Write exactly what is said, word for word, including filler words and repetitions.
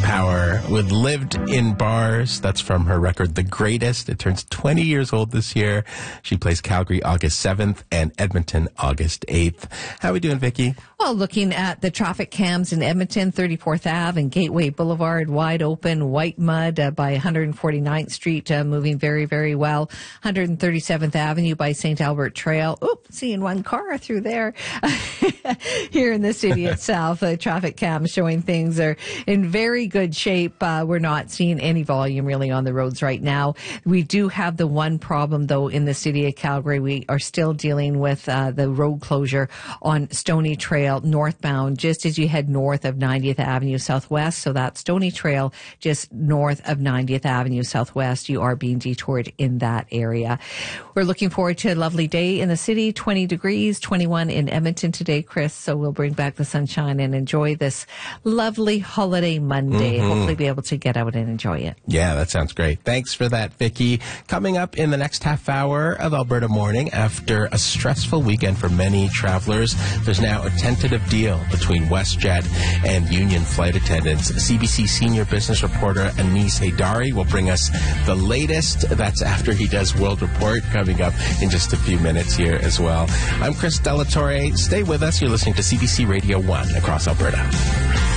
Power with Lived in Bars. That's from her record, The Greatest. It turns twenty years old this year. She plays Calgary August seventh and Edmonton August eighth. How are we doing, Vicki? Well, looking at the traffic cams in Edmonton, thirty-fourth Avenue and Gateway Boulevard, wide open, white mud uh, by one hundred forty-ninth Street, uh, moving very, very well. one hundred thirty-seventh Avenue by Saint Albert Trail. Oop, seeing one car through there. Here in the city itself, the traffic cams showing things are in very good shape. Uh, we're not seeing any volume really on the roads right now. We do have the one problem, though, in the city of Calgary. We are still dealing with uh, the road closure on Stony Trail northbound, just as you head north of ninetieth Avenue Southwest. So that's Stony Trail, just north of ninetieth Avenue Southwest. You are being detoured in that area. We're looking forward to a lovely day in the city, twenty degrees, twenty-one in Edmonton today, Chris. So we'll bring back the sunshine and enjoy this lovely holiday Monday. Mm-hmm. Hopefully be able to get out and enjoy it. Yeah, that sounds great. Thanks for that, Vicki. Coming up in the next half hour of Alberta Morning, after a stressful weekend for many travelers, there's now a tentative deal between WestJet and union flight attendants. C B C senior business reporter Anis Haydari will bring us the latest. That's after he does World Report, coming up in just a few minutes here as well. I'm Chris Delatorre. Stay with us. You're listening to C B C Radio one across Alberta.